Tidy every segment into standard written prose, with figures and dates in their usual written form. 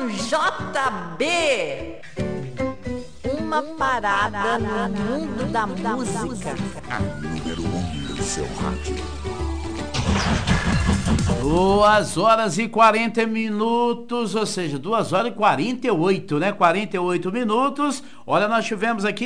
com JB. Uma parada no mundo da música. A número 1 do seu rádio. 2h40, ou seja, 2h48, né? 48 minutos. Olha, nós tivemos aqui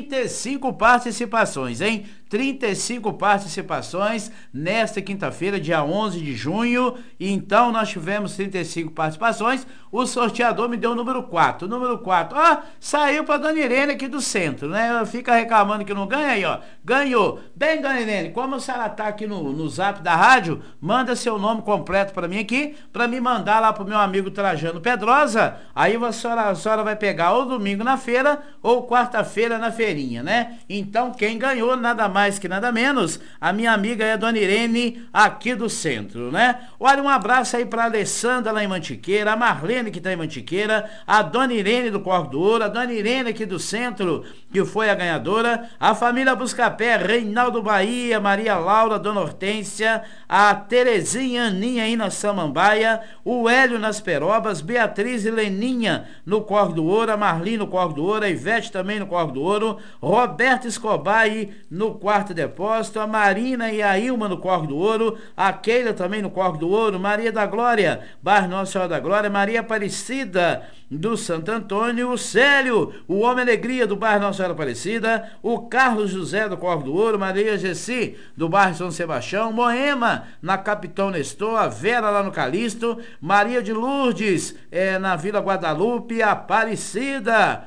35 participações, hein? 35 participações nesta quinta-feira, dia 11 de junho. Então, nós tivemos 35 participações. O sorteador me deu o número 4. O número 4, saiu para Dona Irene aqui do centro, né? Fica reclamando que não ganha aí, ó. Ganhou. Bem, Dona Irene, como a senhora tá aqui no zap da rádio, manda seu nome completo para mim aqui, para me mandar lá pro meu amigo Trajano Pedrosa. Aí a senhora vai pegar ou domingo na feira ou quarta-feira na feirinha, né? Então, quem ganhou, nada mais que nada menos, a minha amiga é a Dona Irene aqui do centro, né? Olha, um abraço aí pra Alessandra lá em Mantiqueira, a Marlene que tá em Mantiqueira, a Dona Irene do Corpo do Ouro, a Dona Irene aqui do centro, que foi a ganhadora, a família Buscapé, Reinaldo Bahia, Maria Laura, Dona Hortência, a Terezinha, Aninha aí na Samambaia, o Hélio nas Perobas, Beatriz e Leninha no Corpo do Ouro, a Marli no Corpo do Ouro, a Ivete também no Corpo do Ouro, Roberto Escobar aí no Quarto Depósito, a Marina e a Ilma no Corpo do Ouro, a Keila também no Corpo do Ouro, Maria da Glória, Bairro Nossa Senhora da Glória, Maria Aparecida do Santo Antônio, o Célio, o Homem Alegria do bairro Nossa Senhora Aparecida, o Carlos José do Corpo do Ouro, Maria Gessi do bairro São Sebastião, Moema na Capitão Nestor, a Vera lá no Calixto, Maria de Lourdes na Vila Guadalupe, Aparecida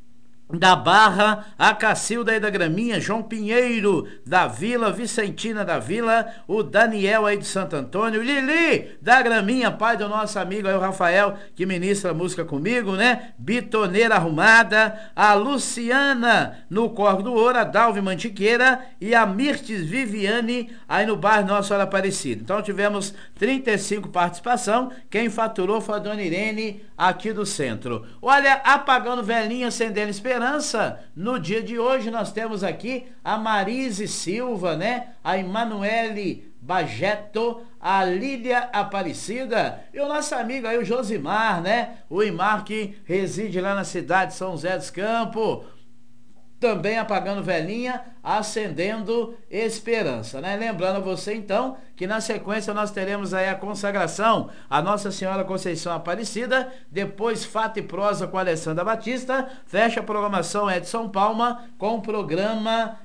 da Barra, a Cacilda aí da Graminha, João Pinheiro da Vila, Vicentina da Vila, o Daniel aí de Santo Antônio, Lili da Graminha, pai do nosso amigo aí o Rafael, que ministra música comigo, né? Bitoneira Arrumada, a Luciana no Corpo do Ouro, a Dalvi Mantiqueira e a Mirtes Viviane aí no bairro Nossa Senhora Aparecida. Então tivemos 35 participação, quem faturou foi a Dona Irene aqui do centro. Olha, apagando velhinha, acendendo esperança, no dia de hoje nós temos aqui a Marise Silva, né? A Emanuele Bajeto, a Lília Aparecida e o nosso amigo aí o Josimar, né? O Imar que reside lá na cidade de São José dos Campos, também apagando velhinha, acendendo esperança, né? Lembrando a você então que na sequência nós teremos aí a consagração a Nossa Senhora Conceição Aparecida, depois Fato e Prosa com a Alessandra Batista, fecha a programação Edson Palma com o programa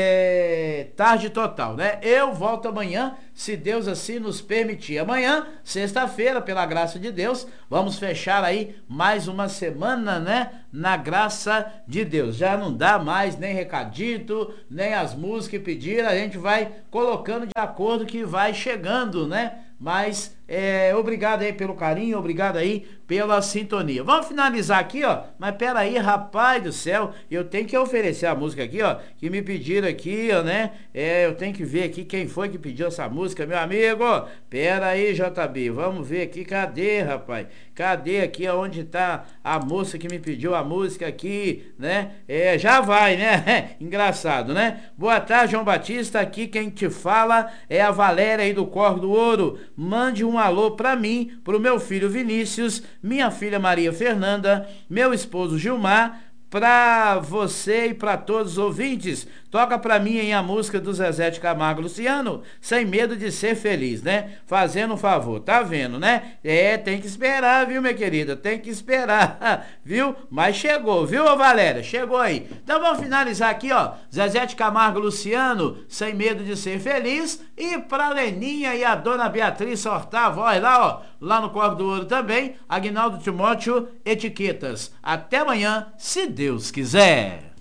Tarde Total, né? Eu volto amanhã, se Deus assim nos permitir. Amanhã, sexta-feira, pela graça de Deus, vamos fechar aí mais uma semana, né? Na graça de Deus. Já não dá mais nem recadito, nem as músicas que pediram, a gente vai colocando de acordo que vai chegando, né? Mas obrigado aí pelo carinho, obrigado aí pela sintonia. Vamos finalizar aqui, ó. Mas pera aí, rapaz do céu, eu tenho que oferecer a música aqui, ó, que me pediram aqui, ó, né? Eu tenho que ver aqui quem foi que pediu essa música, meu amigo. Pera aí, JB, vamos ver aqui, cadê, rapaz? Cadê aqui onde tá a moça que me pediu a música aqui, né? Já vai, né? Engraçado, né? Boa tarde, João Batista, aqui quem te fala é a Valéria aí do Corpo do Ouro. Mande um alô pra mim, pro meu filho Vinícius, minha filha Maria Fernanda, meu esposo Gilmar, pra você e pra todos os ouvintes. Toca pra mim aí a música do Zezé de Camargo e Luciano, Sem Medo de Ser Feliz, né? Fazendo um favor, tá vendo, né? Tem que esperar, viu, minha querida? Tem que esperar, viu? Mas chegou, viu, Valéria? Chegou aí. Então vamos finalizar aqui, ó. Zezé de Camargo e Luciano, Sem Medo de Ser Feliz. E pra Leninha e a Dona Beatriz sortar a voz lá, ó. Lá no Corpo do Ouro também. Aguinaldo Timóteo, Etiquetas. Até amanhã, se Deus quiser.